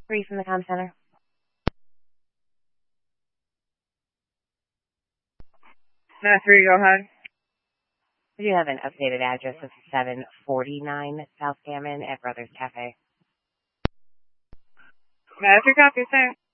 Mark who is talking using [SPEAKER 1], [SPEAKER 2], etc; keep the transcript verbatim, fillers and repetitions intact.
[SPEAKER 1] Three from the com center.
[SPEAKER 2] Nine three, go ahead.
[SPEAKER 1] We do have an updated address of seven forty-nine South Gammon at Brothers Cafe.
[SPEAKER 2] Nine three, copy, sir.